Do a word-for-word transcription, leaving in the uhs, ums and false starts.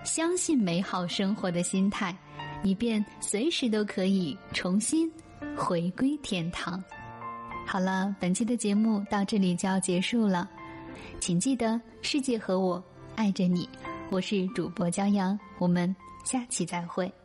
相信美好生活的心态，你便随时都可以重新回归天堂。好了，本期的节目到这里就要结束了，请记得世界和我爱着你，我是主播骄阳，我们下期再会。